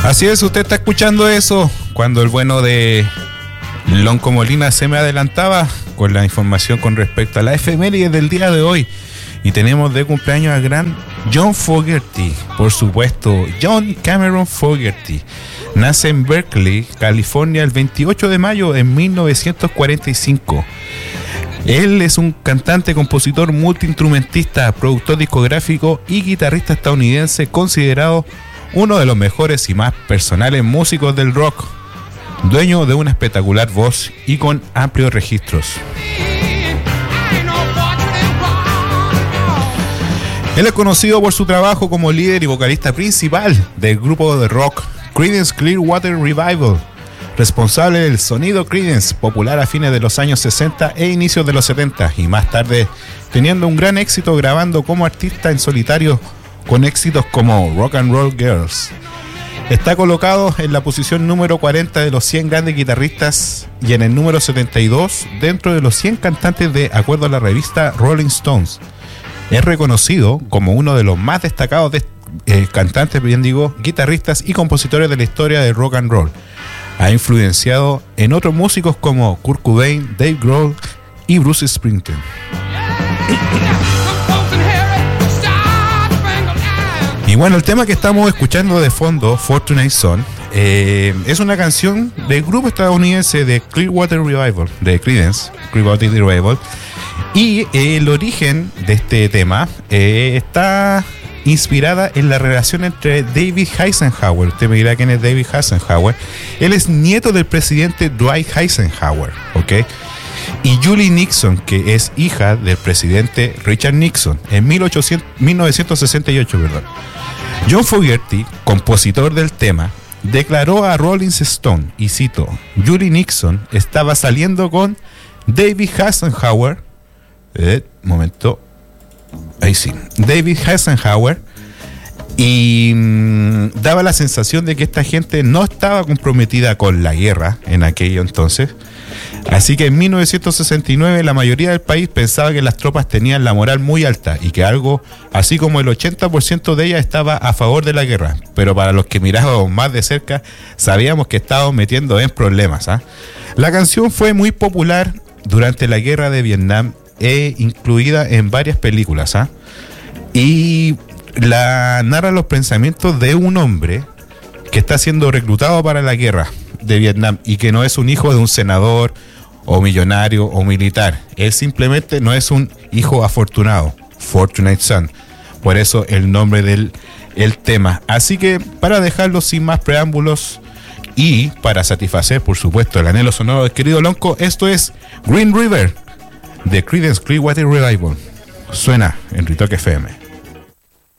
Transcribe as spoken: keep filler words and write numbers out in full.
Así es, usted está escuchando eso cuando el bueno de Lonco Molina se me adelantaba con la información con respecto a la efeméride del día de hoy. Y tenemos de cumpleaños al gran John Fogerty, por supuesto, John Cameron Fogerty. Nace en Berkeley, California, el veintiocho de mayo de mil novecientos cuarenta y cinco. Él es un cantante, compositor, multiinstrumentista, productor discográfico y guitarrista estadounidense, considerado uno de los mejores y más personales músicos del rock, dueño de una espectacular voz y con amplios registros. Él es conocido por su trabajo como líder y vocalista principal del grupo de rock Creedence Clearwater Revival, responsable del sonido Creedence, popular a fines de los años sesenta e inicios de los setenta, y más tarde teniendo un gran éxito grabando como artista en solitario con éxitos como Rock and Roll Girls. Está colocado en la posición número cuarenta de los cien grandes guitarristas y en el número setenta y dos dentro de los cien cantantes de acuerdo a la revista Rolling Stones. Es reconocido como uno de los más destacados de, eh, cantantes, bien digo, guitarristas y compositores de la historia del rock and roll. Ha influenciado en otros músicos como Kurt Cobain, Dave Grohl y Bruce Springsteen. Y bueno, el tema que estamos escuchando de fondo, Fortunate Son, eh, es una canción del grupo estadounidense de Clearwater Revival, de Creedence Clearwater Revival. Y eh, el origen de este tema eh, está inspirada en la relación entre David Eisenhower. Usted me dirá quién es David Eisenhower. Él es nieto del presidente Dwight Eisenhower, ¿ok? Y Julie Nixon, que es hija del presidente Richard Nixon, en mil novecientos sesenta y ocho, perdón. John Fogerty, compositor del tema, declaró a Rolling Stone, y cito, Julie Nixon estaba saliendo con David Eisenhower, eh, momento, ahí sí, David Eisenhower, y mmm, daba la sensación de que esta gente no estaba comprometida con la guerra en aquello entonces. Así que en mil novecientos sesenta y nueve la mayoría del país pensaba que las tropas tenían la moral muy alta y que algo así como el ochenta por ciento de ellas estaba a favor de la guerra. Pero para los que mirábamos más de cerca, sabíamos que estábamos metiendo en problemas, ¿eh? La canción fue muy popular durante la guerra de Vietnam e incluida en varias películas, ¿eh? Y la narra los pensamientos de un hombre que está siendo reclutado para la guerra de Vietnam y que no es un hijo de un senador o millonario o militar. Él simplemente no es un hijo afortunado, Fortunate Son. Por eso el nombre del el tema. Así que para dejarlo sin más preámbulos y para satisfacer por supuesto el anhelo sonoro del querido Lonco, esto es Green River de Creedence Clearwater Revival. Suena en Ritoque F M.